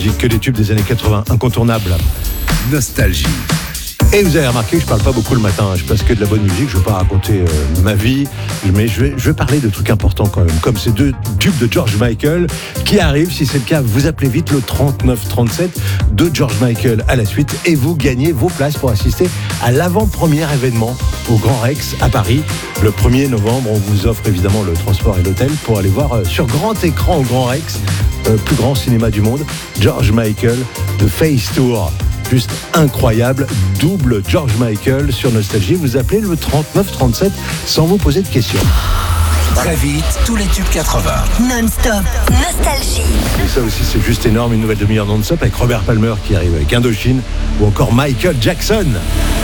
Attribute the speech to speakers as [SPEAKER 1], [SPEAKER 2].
[SPEAKER 1] musique, que des tubes des années 80, incontournables.
[SPEAKER 2] Nostalgie.
[SPEAKER 1] Et vous avez remarqué que je parle pas beaucoup le matin, je passe que de la bonne musique, je vais pas raconter ma vie, mais je vais parler de trucs importants quand même, comme ces deux tubes de George Michael qui arrivent. Si c'est le cas, vous appelez vite le 3937 de George Michael à la suite et vous gagnez vos places pour assister à l'avant-premier événement au Grand Rex à Paris. Le 1er novembre, on vous offre évidemment le transport et l'hôtel pour aller voir sur grand écran au Grand Rex, plus grand cinéma du monde, George Michael, The Face Tour. Juste incroyable, double George Michael sur Nostalgie. Vous appelez le 3937 sans vous poser de questions.
[SPEAKER 2] Très vite, tous les tubes 80.
[SPEAKER 3] Non-stop Nostalgie.
[SPEAKER 1] Et ça aussi, c'est juste énorme. Une nouvelle demi-heure non-stop avec Robert Palmer qui arrive avec Indochine ou encore Michael Jackson.